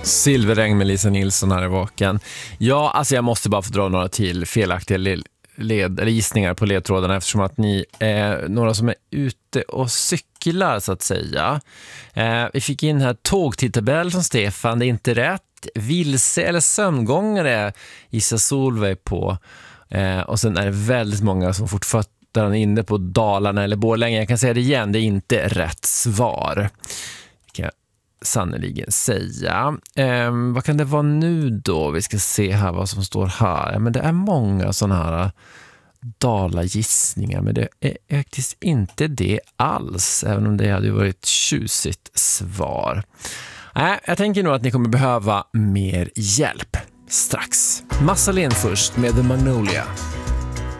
Silverregn med Lisa Nilsson här i vaken. Ja, alltså jag måste bara få dra några till felaktiga eller gissningar på ledtrådarna eftersom att ni är några som är ute och cyklar så att säga. Vi fick in här tågtidtabell från Stefan, det är inte rätt. Vilse eller sömngångare gissar Solveig på. Och sen är det väldigt många som fortfarande är inne på Dalarna eller Borlänge. Jag kan säga det igen, det är inte rätt svar. Kan jag sannoliken säga. Vad kan det vara nu då? Vi ska se här vad som står här. Men det är många sådana här dalagissningar, men det är faktiskt inte det alls, även om det hade varit tjusigt svar. Jag tänker nog att ni kommer behöva mer hjälp strax. Massalén först med The Magnolia.